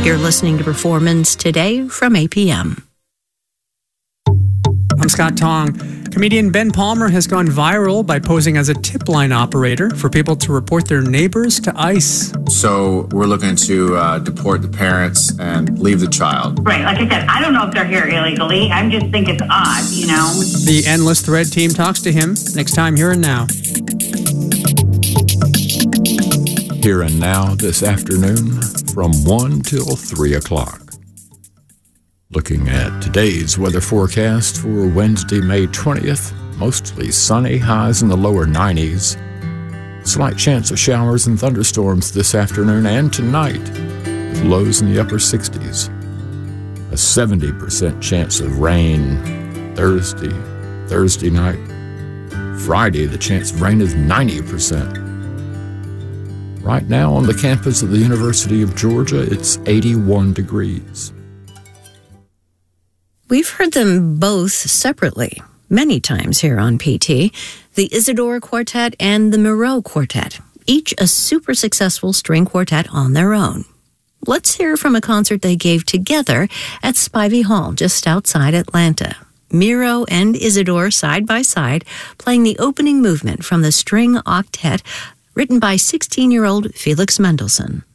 You're listening to Performance Today from APM. I'm Scott Tong. Comedian Ben Palmer has gone viral by posing as a tip line operator for people to report their neighbors to ICE. So we're looking to deport the parents and leave the child. Right. Like I said, I don't know if they're here illegally. I just think it's odd, you know. The Endless Thread team talks to him next time Here and Now. Here and Now this afternoon from 1 till 3 o'clock. Looking at today's weather forecast for Wednesday, May 20th, mostly sunny, highs in the lower 90s. Slight chance of showers and thunderstorms this afternoon and tonight, with lows in the upper 60s. A 70% chance of rain Thursday night. Friday, the chance of rain is 90%. Right now on the campus of the University of Georgia, it's 81 degrees. We've heard them both separately many times here on PT, the Isidore Quartet and the Moreau Quartet, each a super successful string quartet on their own. Let's hear from a concert they gave together at Spivey Hall just outside Atlanta. Miro and Isidore side by side playing the opening movement from the string octet written by 16-year-old Felix Mendelssohn.